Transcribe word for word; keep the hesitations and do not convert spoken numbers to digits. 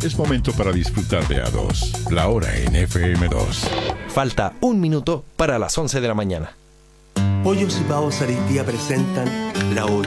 Es momento para disfrutar de A dos, la hora en F M dos. Falta un minuto para las once de la mañana. Pollos y Pavos Aristía presentan la